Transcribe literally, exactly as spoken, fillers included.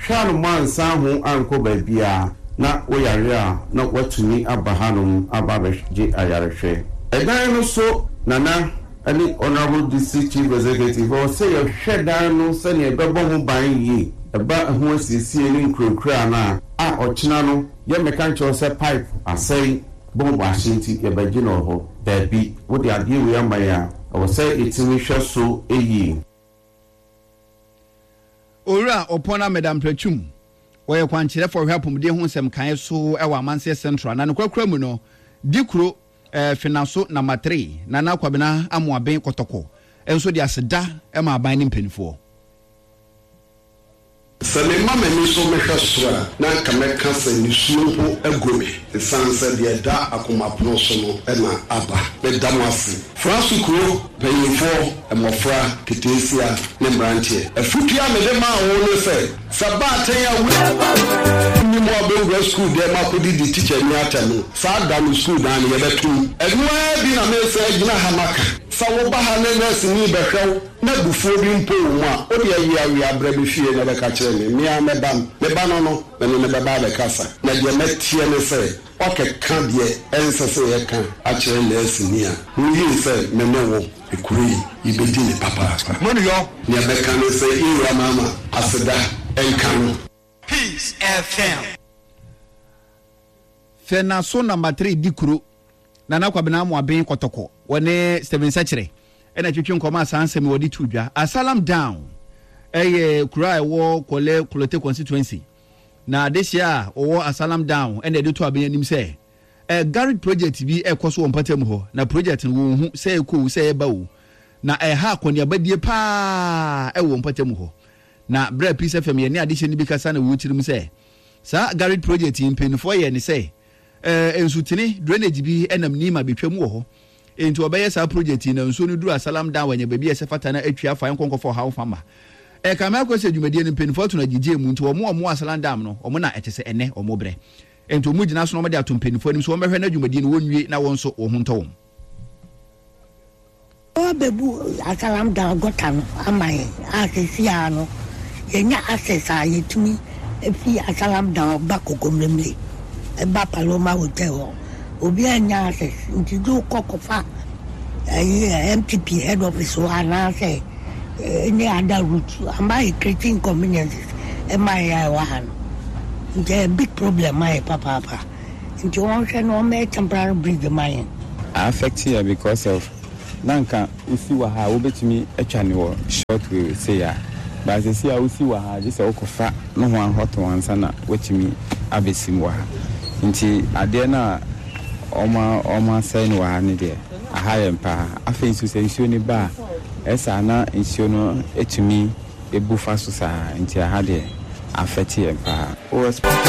hwano man san ho anko baabia na woyare a na watumi abahanum ababeje ayarehwe edan no so nana ani honorable district chief executive o say your shedan no se ne bebo ho ban yi eba ho asiesie ni nkrokra na a ochina no ye mechanical say pipe asai bomb ashinti ye baje no ho there be what the idea we am ya I say it's we shall so eyi ora opona madam Prachum oye kwankyere for hwapum de ho nsem kan so e wa Manse Central na nkwakura mu no dikuro eh finanso number three na na kwabena amoaben kotoko enso de aseda e ma aban ni mpanifo Same mama ni so mehwa sura na kameka se ni suo ho agome sanse de da akoma pro so no e na aba be damasi Fransu kuro payifo emofra ketesia ne branche afutua me de ma wo no se sabata ya ni mo abengo school de ma kodi di teacher ni atanu sa da no school dan ye betu enwa bi na me se gina hamaka sawo ba ha ne nurse ni behwew na bufo bi mpo wo a o de ayi awi abra be fie na be ka kire me me amedam me ba no no me ne be ba be kasa na de metie ne se o ke kan de ense se ye kan a kire nurse ni a ni se me ne wo ekuri ibedi ni papa mo no yo ne be kan se ira mama aseda enkan Peace F M Fenaso number three dikuro na na kwabena mo aben kotoko wone Steven Sachere ena twetwe nkoma asansem wodi tudwa asalam down eye kura ewo kole kolote constituency na desia owo asalam down ena de to aben anim se eh Garrett project bi ekoso wompatam ho na project wo hu se eko se eba wo na eh ha akoni abadie pa e wo wompatam ho na bra Peace F M ye ne adehye ni bi kasa na wo chirim se sa Garrett project impenfo ye ne se eh ensutini drainage bi enam ni ma betwam wo ho enti obeye sa project na nso no duru asalam down wanya baby esefata na atwa fa enkonko for how fama e kama ko se dwumadie no mpenfo to na gigye mu nti omo omo asalam down no omo na etese ene omo bre enti omo gina so no de atom mpenfo nim so omo hwe na dwumadie no wonwie na won so wo hunto wom o bebu asalam down gotan amai asisia no yenya access a yetumi efi asalam down bakogomlemle e ba Paloma hotel obi anya access nti do kokofa M T P head office wana say any other route am I creating inconveniences am I one the big problem my papa papa nti won hwe no me temporary bridge mine affect here because of nanka usi wa ha obetumi atwa ne wo short way say ya ba se sia usi wa ha je se okofa no ho ahoto ansa na wetumi abesim wa ha nti ade na oma oma say no wa ne de ahaya mpa afen su se nsuo ni ba esa na nsuo no etumi ebu fa so sa nti ahade affect mpa o